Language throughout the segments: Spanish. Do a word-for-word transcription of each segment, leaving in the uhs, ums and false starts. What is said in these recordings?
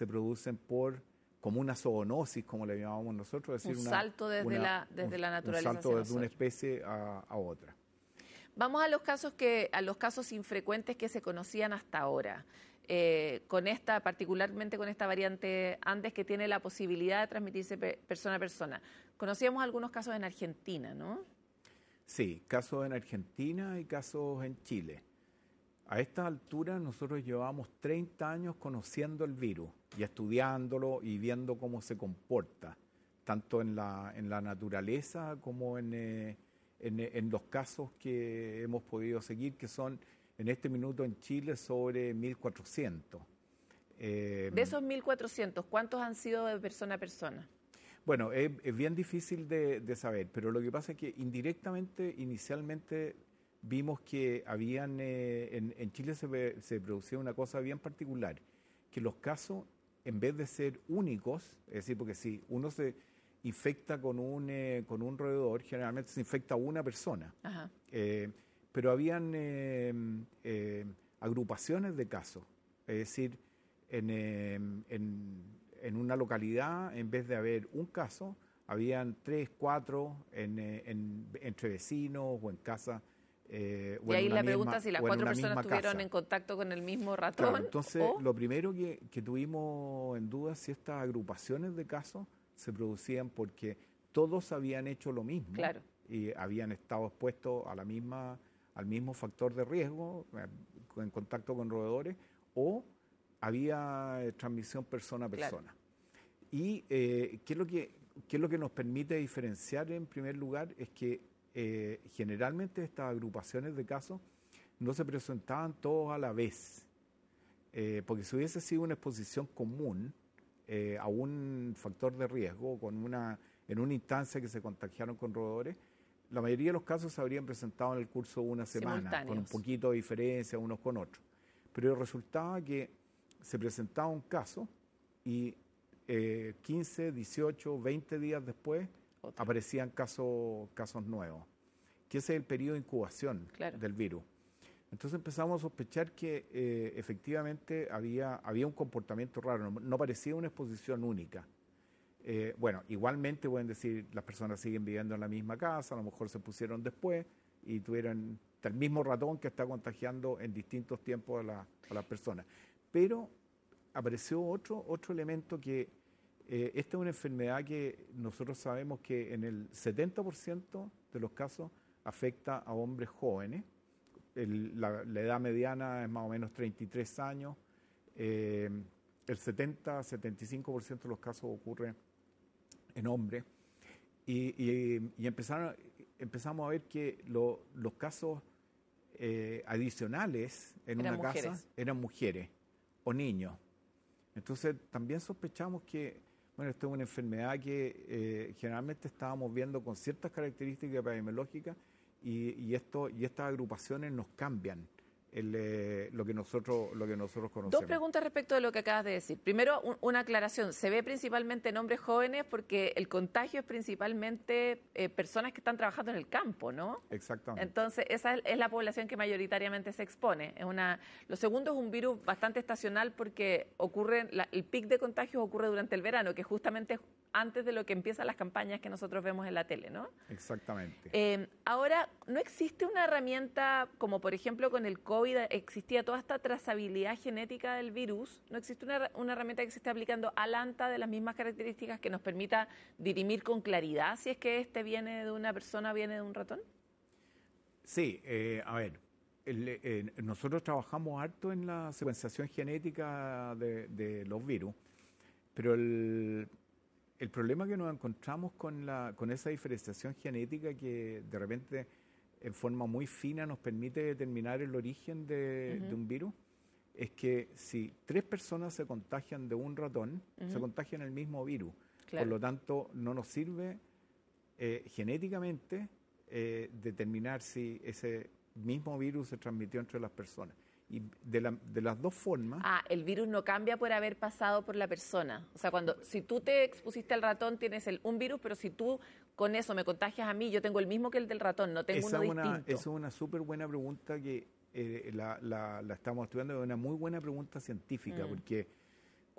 se producen por como una zoonosis, como le llamamos nosotros. Es decir, un una, salto desde, una, la, desde un, la naturaleza. Un salto desde nosotros. Una especie a, a otra. Vamos a los casos que a los casos infrecuentes que se conocían hasta ahora. Eh, con esta, particularmente con esta variante Andes, que tiene la posibilidad de transmitirse pe persona a persona. Conocíamos algunos casos en Argentina, ¿no? Sí, casos en Argentina y casos en Chile. A esta altura nosotros llevamos treinta años conociendo el virus y estudiándolo y viendo cómo se comporta, tanto en la, en la naturaleza como en, eh, en, en los casos que hemos podido seguir, que son en este minuto en Chile sobre mil cuatrocientos. Eh, de esos mil cuatrocientos, ¿cuántos han sido de persona a persona? Bueno, es, es bien difícil de, de saber, pero lo que pasa es que indirectamente, inicialmente, vimos que habían, eh, en, en Chile se, se producía una cosa bien particular, que los casos, en vez de ser únicos, es decir, porque si uno se infecta con un, eh, con un roedor, generalmente se infecta una persona. Ajá. Eh, pero habían eh, eh, agrupaciones de casos, es decir, en, eh, en, en una localidad, en vez de haber un caso, habían tres, cuatro en, en, entre vecinos o en casa. Eh, y ahí la pregunta es si las cuatro personas estuvieron en contacto con el mismo ratón. Claro, entonces, o... lo primero que, que tuvimos en duda es si estas agrupaciones de casos se producían porque todos habían hecho lo mismo. Claro. Y habían estado expuestos a la misma, al mismo factor de riesgo, en contacto con roedores, o había transmisión persona a persona. Claro. Y eh, ¿qué es lo que, qué es lo que nos permite diferenciar en primer lugar? Es que eh, generalmente estas agrupaciones de casos no se presentaban todos a la vez, eh, porque si hubiese sido una exposición común eh, a un factor de riesgo, con una, en una instancia que se contagiaron con roedores, la mayoría de los casos se habrían presentado en el curso de una semana, con un poquito de diferencia unos con otros. Pero resultaba que se presentaba un caso y eh, quince, dieciocho, veinte días después Otra. aparecían casos, casos nuevos, que ese es el periodo de incubación claro. del virus. Entonces empezamos a sospechar que eh, efectivamente había, había un comportamiento raro, no, no parecía una exposición única. Eh, bueno, igualmente pueden decir, las personas siguen viviendo en la misma casa, a lo mejor se pusieron después y tuvieron el mismo ratón que está contagiando en distintos tiempos a, la, a las personas. Pero apareció otro, otro elemento que, eh, esta es una enfermedad que nosotros sabemos que en el setenta por ciento de los casos afecta a hombres jóvenes, el, la, la edad mediana es más o menos treinta y tres años, eh, el setenta a setenta y cinco por ciento de los casos ocurre en hombres, y, y, y empezaron, empezamos a ver que lo, los casos eh, adicionales en eran una mujeres. casa eran mujeres o niños. Entonces también sospechamos que, bueno, esto es una enfermedad que eh, generalmente estábamos viendo con ciertas características epidemiológicas y, y, esto, y estas agrupaciones nos cambian. El, eh, lo que nosotros lo que nosotros conocemos. Dos preguntas respecto de lo que acabas de decir. Primero, un, una aclaración. Se ve principalmente en hombres jóvenes porque el contagio es principalmente eh, personas que están trabajando en el campo, ¿no? Exactamente. Entonces, esa es, es la población que mayoritariamente se expone. Es una. Lo segundo es un virus bastante estacional porque ocurre la, el pic de contagios ocurre durante el verano, que justamente es antes de lo que empiezan las campañas que nosotros vemos en la tele, ¿no? Exactamente. Eh, ahora, ¿no existe una herramienta, como por ejemplo con el COVID existía toda esta trazabilidad genética del virus? ¿No existe una, una herramienta que se esté aplicando al ANTA de las mismas características que nos permita dirimir con claridad si es que este viene de una persona o viene de un ratón? Sí, eh, a ver, el, eh, nosotros trabajamos harto en la secuenciación genética de, de los virus, pero el... El problema que nos encontramos con, la, con esa diferenciación genética que de repente en forma muy fina nos permite determinar el origen de, uh-huh. de un virus, es que si tres personas se contagian de un ratón, uh-huh. se contagian el mismo virus. Claro. Por lo tanto, no nos sirve eh, genéticamente eh, determinar si ese mismo virus se transmitió entre las personas. Y de, la, de las dos formas... Ah, el virus no cambia por haber pasado por la persona. O sea, cuando si tú te expusiste al ratón, tienes el, un virus, pero si tú con eso me contagias a mí, yo tengo el mismo que el del ratón, no tengo esa uno una, distinto. Esa es una súper buena pregunta que eh, la, la, la estamos estudiando, es una muy buena pregunta científica, mm. porque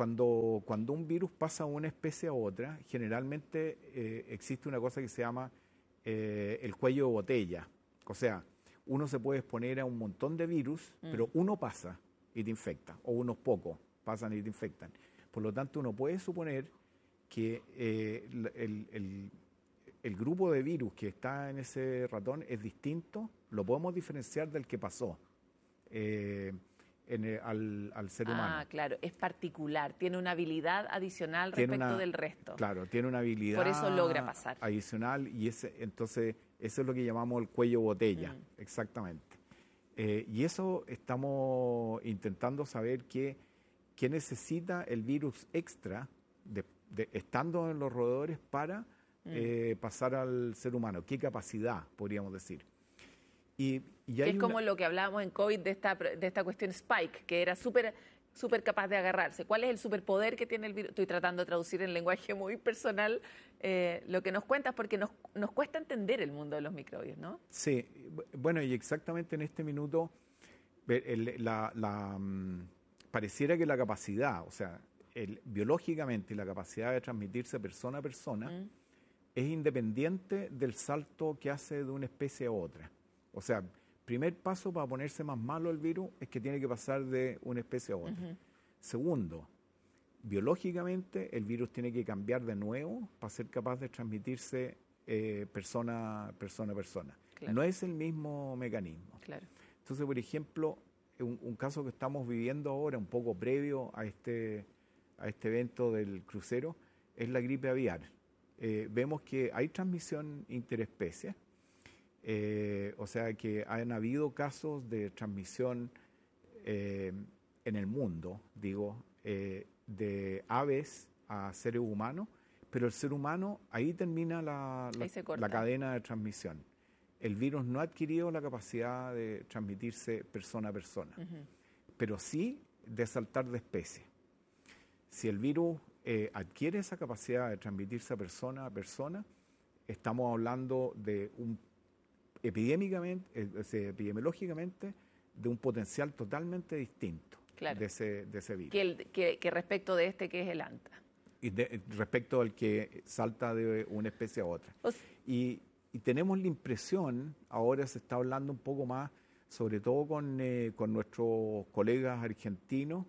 cuando, cuando un virus pasa de una especie a otra, generalmente eh, existe una cosa que se llama eh, el cuello de botella. O sea, uno se puede exponer a un montón de virus, mm. pero uno pasa y te infecta, o unos pocos pasan y te infectan. Por lo tanto, uno puede suponer que eh, el, el, el grupo de virus que está en ese ratón es distinto, lo podemos diferenciar del que pasó eh, en el, al, al ser ah, humano. Ah, claro, es particular, tiene una habilidad adicional tiene respecto una, del resto. Claro, tiene una habilidad Por eso logra pasar. adicional y ese, entonces eso es lo que llamamos el cuello botella, mm. exactamente. Eh, y eso estamos intentando saber qué, qué necesita el virus extra de, de, estando en los roedores para mm. eh, pasar al ser humano. ¿Qué capacidad, podríamos decir? Y, y hay es como una... lo que hablábamos en COVID de esta, de esta cuestión Spike, que era súper súper capaz de agarrarse. ¿Cuál es el superpoder que tiene el virus? Estoy tratando de traducir en lenguaje muy personal eh, lo que nos cuentas, porque nos, nos cuesta entender el mundo de los microbios, ¿no? Sí, bueno, y exactamente en este minuto el, la, la, um, pareciera que la capacidad, o sea, el, biológicamente la capacidad de transmitirse persona a persona mm. es independiente del salto que hace de una especie a otra. O sea, primer paso para ponerse más malo el virus es que tiene que pasar de una especie a otra. Uh-huh. Segundo, biológicamente el virus tiene que cambiar de nuevo para ser capaz de transmitirse eh, persona, persona a persona. Claro. No es el mismo mecanismo. Claro. Entonces, por ejemplo, un, un caso que estamos viviendo ahora, un poco previo a este, a este evento del crucero, es la gripe aviar. Eh, vemos que hay transmisión interespecie. Eh, o sea que han habido casos de transmisión eh, en el mundo, digo, eh, de aves a seres humanos, pero el ser humano, ahí termina la, la, la cadena de transmisión. El virus no ha adquirido la capacidad de transmitirse persona a persona, uh-huh. pero sí de saltar de especie. Si el virus eh, adquiere esa capacidad de transmitirse a persona a persona, estamos hablando de un epidémicamente, eh, epidemiológicamente, de un potencial totalmente distinto claro. de, ese, de ese virus. Que, el, que, que respecto de este, que es el anta. Y de, respecto al que salta de una especie a otra. O sea, y, y tenemos la impresión, ahora se está hablando un poco más, sobre todo con, eh, con nuestros colegas argentinos,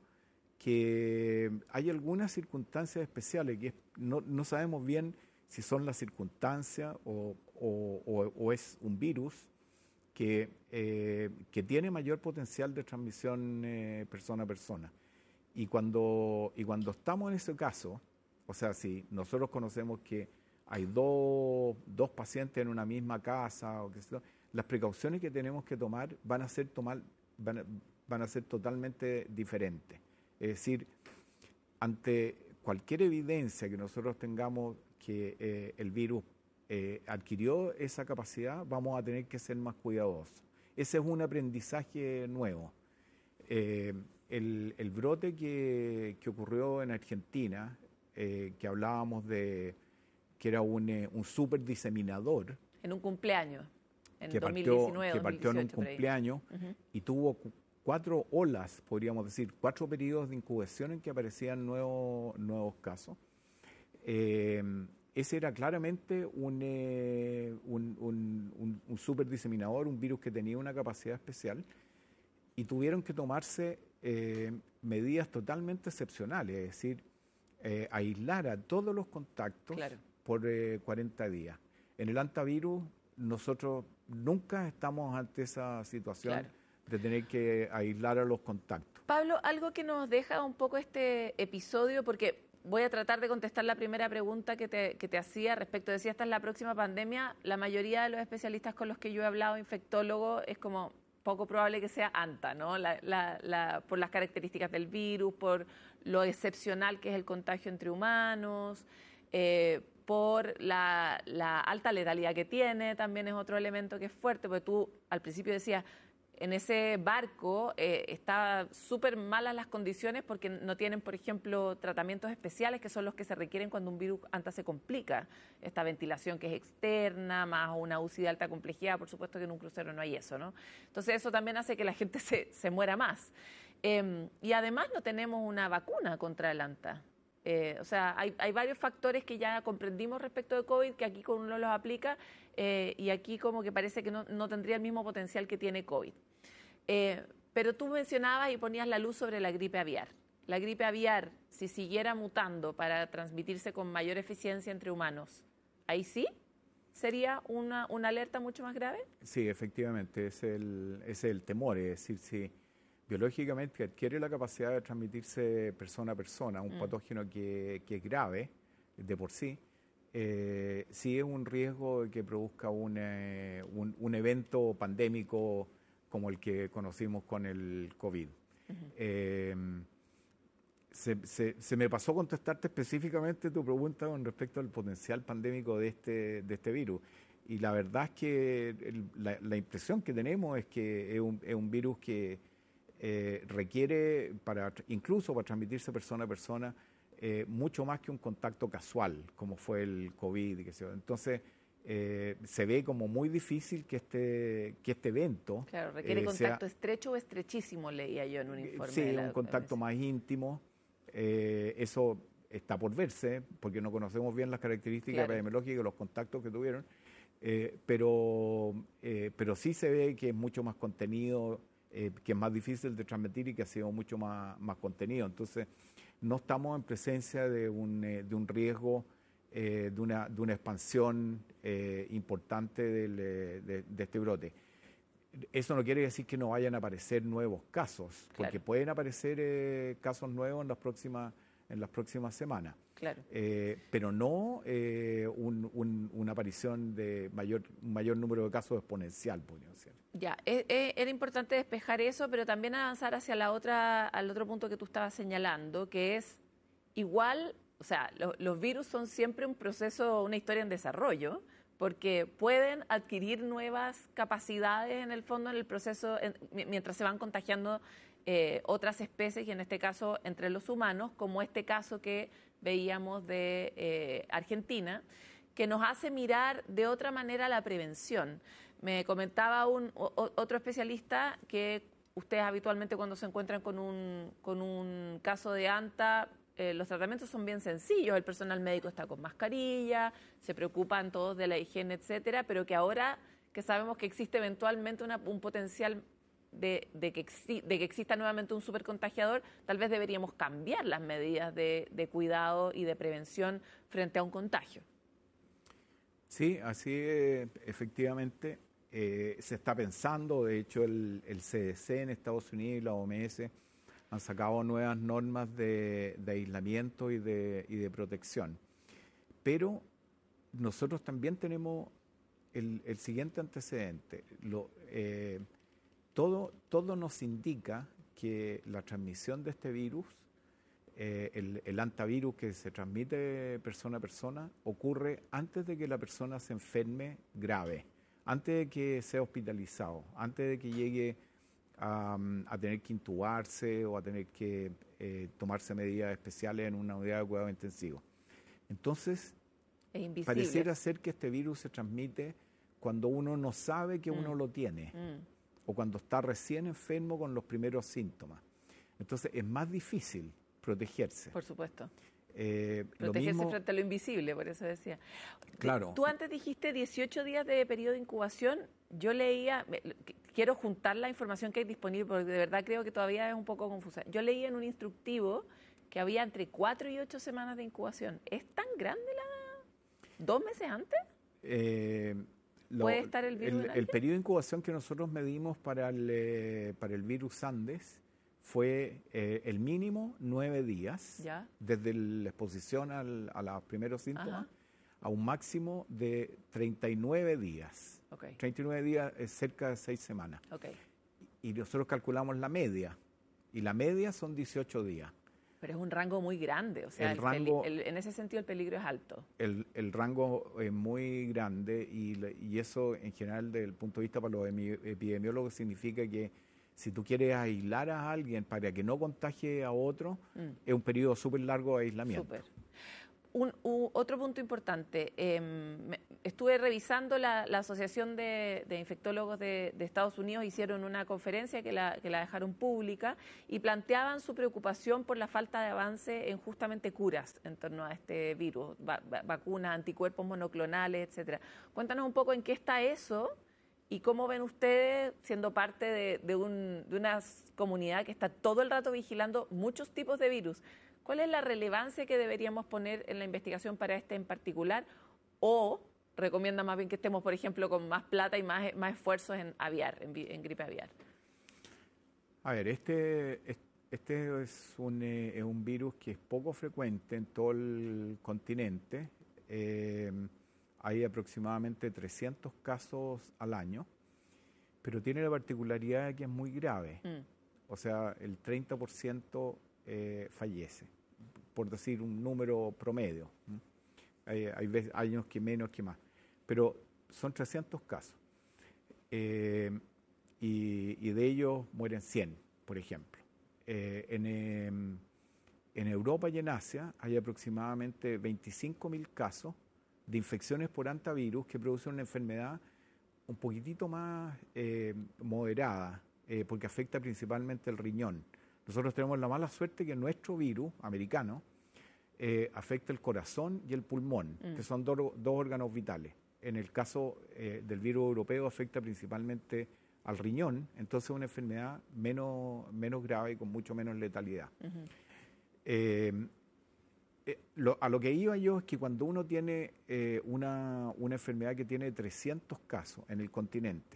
que hay algunas circunstancias especiales, que es, no, no sabemos bien si son las circunstancias o, o, o, o es un virus que, eh, que tiene mayor potencial de transmisión eh, persona a persona. Y cuando, y cuando estamos en ese caso, o sea, si nosotros conocemos que hay dos, dos pacientes en una misma casa, o que sea, las precauciones que tenemos que tomar van a ser, tomar, van a, van a ser totalmente diferentes. Es decir, ante cualquier evidencia que nosotros tengamos que eh, el virus eh, adquirió esa capacidad, vamos a tener que ser más cuidadosos. Ese es un aprendizaje nuevo. Eh, el, el brote que, que ocurrió en Argentina, eh, que hablábamos de que era un, eh, un super diseminador. En un cumpleaños, en que dos mil partió, diecinueve, que partió en un cumpleaños uh-huh. y tuvo cuatro olas, podríamos decir, cuatro periodos de incubación en que aparecían nuevos, nuevos casos. Eh, ese era claramente un, eh, un, un, un, un super diseminador, un virus que tenía una capacidad especial, y tuvieron que tomarse eh, medidas totalmente excepcionales, es decir, eh, aislar a todos los contactos claro. por eh, cuarenta días. En el antivirus nosotros nunca estamos ante esa situación claro. de tener que aislar a los contactos. Pablo, algo que nos deja un poco este episodio, porque voy a tratar de contestar la primera pregunta que te, que te hacía respecto de si esta es la próxima pandemia. La mayoría de los especialistas con los que yo he hablado, infectólogos, es como poco probable que sea anta, ¿no? La, la, la, por las características del virus, por lo excepcional que es el contagio entre humanos, eh, por la, la alta letalidad que tiene, también es otro elemento que es fuerte, porque tú al principio decías, en ese barco eh, está súper malas las condiciones porque no tienen, por ejemplo, tratamientos especiales que son los que se requieren cuando un virus anta se complica. Esta ventilación que es externa, más una U C I de alta complejidad, por supuesto que en un crucero no hay eso, ¿no? Entonces eso también hace que la gente se, se muera más. Eh, y además no tenemos una vacuna contra el ANTA. Eh, o sea, hay, hay varios factores que ya comprendimos respecto de COVID, que aquí uno los aplica, eh, y aquí como que parece que no, no tendría el mismo potencial que tiene COVID. Eh, pero tú mencionabas y ponías la luz sobre la gripe aviar. La gripe aviar, si siguiera mutando para transmitirse con mayor eficiencia entre humanos, ¿ahí sí sería una, una alerta mucho más grave? Sí, efectivamente, es el, es el temor, es decir, si biológicamente adquiere la capacidad de transmitirse persona a persona, un mm. patógeno que, que es grave de por sí, eh, sí es un riesgo de que produzca un, eh, un, un evento pandémico como el que conocimos con el COVID. Uh-huh. eh, se, se, se me pasó contestarte específicamente tu pregunta con respecto al potencial pandémico de este, de este virus. Y la verdad es que el, la, la impresión que tenemos es que es un, es un virus que eh, requiere, para, incluso para transmitirse persona a persona, eh, mucho más que un contacto casual, como fue el COVID. Y que se, entonces, eh, se ve como muy difícil que este, que este evento... Claro, requiere eh, contacto sea, estrecho o estrechísimo, leía yo en un informe. Sí, de la un contacto más íntimo. Eh, eso está por verse, porque no conocemos bien las características claro. epidemiológicas y los contactos que tuvieron, eh, pero, eh, pero sí se ve que es mucho más contenido, eh, que es más difícil de transmitir y que ha sido mucho más, más contenido. Entonces, no estamos en presencia de un, eh, de un riesgo, eh, de, una, de una expansión eh, importante del, de, de este brote. Eso no quiere decir que no vayan a aparecer nuevos casos, porque claro. pueden aparecer eh, casos nuevos en las próximas, en las próximas semanas. Claro. Eh, pero no eh, un, un, una aparición de mayor, un mayor número de casos exponencial, podría ser. Ya, eh, eh, era importante despejar eso, pero también avanzar hacia la otra, al otro punto que tú estabas señalando, que es igual, o sea, lo, los virus son siempre un proceso, una historia en desarrollo, porque pueden adquirir nuevas capacidades en el fondo en el proceso, en, mientras se van contagiando eh, otras especies, y en este caso entre los humanos, como este caso que veíamos de eh, Argentina, que nos hace mirar de otra manera la prevención. Me comentaba un, o, otro especialista que ustedes habitualmente cuando se encuentran con un, con un caso de ANTA, Eh, los tratamientos son bien sencillos, el personal médico está con mascarilla, se preocupan todos de la higiene, etcétera, pero que ahora que sabemos que existe eventualmente una, un potencial de, de, que exi, de que exista nuevamente un supercontagiador, tal vez deberíamos cambiar las medidas de, de cuidado y de prevención frente a un contagio. Sí, así es, efectivamente eh, se está pensando, de hecho el, el C D C en Estados Unidos y la O M S han sacado nuevas normas de, de aislamiento y de, y de protección. Pero nosotros también tenemos el, el siguiente antecedente. Lo, eh, todo, todo nos indica que la transmisión de este virus, eh, el, el antivirus que se transmite persona a persona, ocurre antes de que la persona se enferme grave, antes de que sea hospitalizado, antes de que llegue A, a tener que intubarse o a tener que eh, tomarse medidas especiales en una unidad de cuidado intensivo. Entonces, pareciera ser que este virus se transmite cuando uno no sabe que mm. uno lo tiene mm. o cuando está recién enfermo con los primeros síntomas. Entonces, es más difícil protegerse. Por supuesto. Eh, Protegerse lo mismo, frente a lo invisible, por eso decía. Claro. Tú antes dijiste dieciocho días de periodo de incubación. Yo leía, quiero juntar la información que hay disponible porque de verdad creo que todavía es un poco confusa. Yo leía en un instructivo que había entre cuatro y ocho semanas de incubación. ¿Es tan grande la... dos meses antes? Eh, lo, ¿Puede estar el virus el, el periodo de incubación que nosotros medimos para el, eh, para el virus Andes fue eh, el mínimo nueve días, ¿ya? Desde la exposición al, a los primeros síntomas, ajá, a un máximo de treinta y nueve días. Okay. treinta y nueve días es cerca de seis semanas. Okay. Y nosotros calculamos la media, y la media son dieciocho días. Pero es un rango muy grande, o sea, el el rango, el, en ese sentido el peligro es alto. El, el rango es muy grande y, y eso en general desde el punto de vista para los epidemiólogos significa que si tú quieres aislar a alguien para que no contagie a otro, mm. es un periodo súper largo de aislamiento. Súper. un, un, otro punto importante. Eh, me, estuve revisando la, la Asociación de, de Infectólogos de, de Estados Unidos, hicieron una conferencia que la, que la dejaron pública y planteaban su preocupación por la falta de avance en justamente curas en torno a este virus, va, va, vacunas, anticuerpos monoclonales, etcétera. Cuéntanos un poco en qué está eso y cómo ven ustedes, siendo parte de, de, un, de una comunidad que está todo el rato vigilando muchos tipos de virus. ¿Cuál es la relevancia que deberíamos poner en la investigación para este en particular? ¿O recomienda más bien que estemos, por ejemplo, con más plata y más, más esfuerzos en aviar, en, en gripe aviar? A ver, este, este es, un, eh, es un virus que es poco frecuente en todo el continente. Eh, hay aproximadamente trescientos casos al año, pero tiene la particularidad de que es muy grave. Mm. O sea, el treinta por ciento... Eh, fallece, por decir un número promedio. ¿Mm? Hay, hay veces, años que menos que más, pero son trescientos casos eh, y, y de ellos mueren cien, por ejemplo. Eh, en, eh, en Europa y en Asia hay aproximadamente veinticinco mil casos de infecciones por hantavirus que producen una enfermedad un poquitito más eh, moderada, eh, porque afecta principalmente el riñón. Nosotros tenemos la mala suerte que nuestro virus americano eh, afecta el corazón y el pulmón, mm. que son do, dos órganos vitales. En el caso eh, del virus europeo afecta principalmente al riñón, entonces es una enfermedad menos, menos grave y con mucho menos letalidad. Uh-huh. eh, eh, lo, a lo que iba yo es que cuando uno tiene eh, una, una enfermedad que tiene trescientos casos en el continente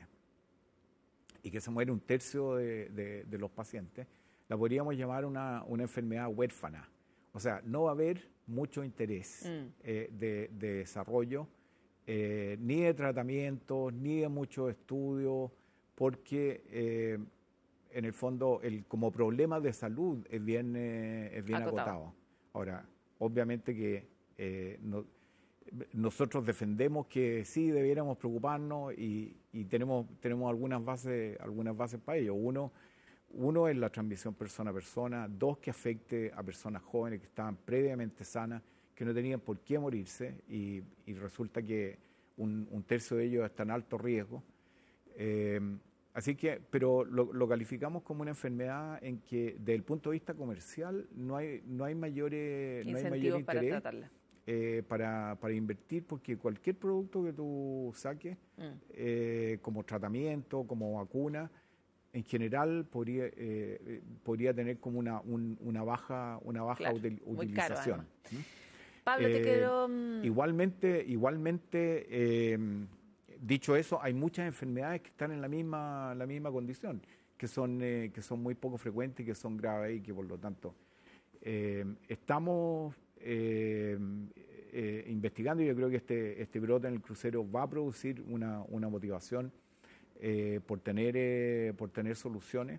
y que se muere un tercio de, de, de los pacientes, la podríamos llamar una, una enfermedad huérfana. O sea, no va a haber mucho interés mm. eh, de, de desarrollo, eh, ni de tratamientos, ni de muchos estudios, porque eh, en el fondo el, como problema de salud es bien, eh, es bien acotado. acotado. Ahora, obviamente que eh, no, nosotros defendemos que sí debiéramos preocuparnos y, y tenemos, tenemos algunas bases, algunas bases para ello. Uno, Uno es la transmisión persona a persona, dos, que afecte a personas jóvenes que estaban previamente sanas, que no tenían por qué morirse y, y resulta que un, un tercio de ellos está en alto riesgo. Eh, así que, pero lo, lo calificamos como una enfermedad en que desde el punto de vista comercial no hay, no hay, mayores, no hay mayor interés para tratarla. Eh, para, para invertir, porque cualquier producto que tú saques, mm. eh, como tratamiento, como vacuna, en general podría, eh, podría tener como una, un, una baja, una baja claro, util, utilización. ¿Mm? Pablo, eh, te quiero... Igualmente, igualmente eh, dicho eso, hay muchas enfermedades que están en la misma, la misma condición, que son, eh, que son muy poco frecuentes y que son graves y que por lo tanto eh, estamos eh, eh, investigando, y yo creo que este, este brote en el crucero va a producir una, una motivación Eh, por tener eh, por tener soluciones.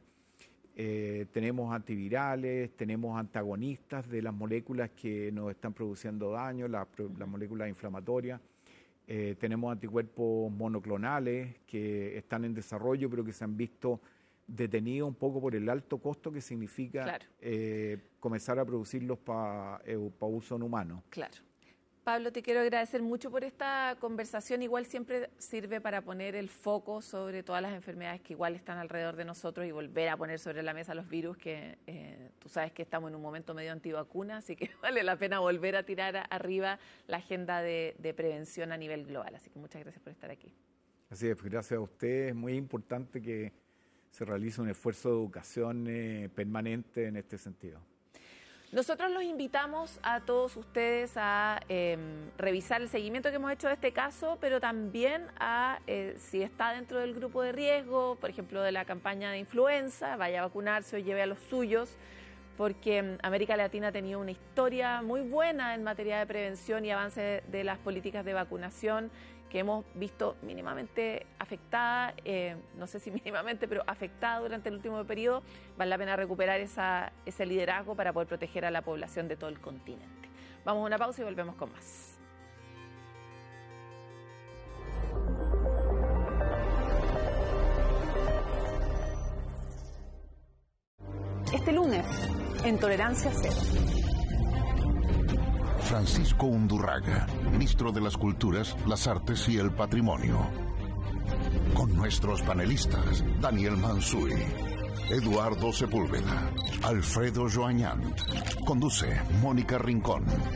Eh, tenemos antivirales, tenemos antagonistas de las moléculas que nos están produciendo daño, las la moléculas inflamatorias. Eh, tenemos anticuerpos monoclonales que están en desarrollo, pero que se han visto detenidos un poco por el alto costo que significa claro. eh, comenzar a producirlos para eh, pa uso en humanos. Claro. Pablo, te quiero agradecer mucho por esta conversación. Igual siempre sirve para poner el foco sobre todas las enfermedades que igual están alrededor de nosotros y volver a poner sobre la mesa los virus, que eh, tú sabes que estamos en un momento medio antivacuna, así que vale la pena volver a tirar a, arriba la agenda de, de prevención a nivel global. Así que muchas gracias por estar aquí. Así es, gracias a ustedes. Es muy importante que se realice un esfuerzo de educación eh, permanente en este sentido. Nosotros los invitamos a todos ustedes a eh, revisar el seguimiento que hemos hecho de este caso, pero también a, eh, si está dentro del grupo de riesgo, por ejemplo, de la campaña de influenza, vaya a vacunarse o lleve a los suyos, porque América Latina ha tenido una historia muy buena en materia de prevención y avance de las políticas de vacunación, que hemos visto mínimamente afectada, eh, no sé si mínimamente, pero afectada durante el último periodo. Vale la pena recuperar esa, ese liderazgo para poder proteger a la población de todo el continente. Vamos a una pausa y volvemos con más. Este lunes, en Tolerancia Cero. Francisco Undurraga, ministro de las Culturas, las Artes y el Patrimonio. Con nuestros panelistas, Daniel Mansuy, Eduardo Sepúlveda, Alfredo Joañant. Conduce Mónica Rincón.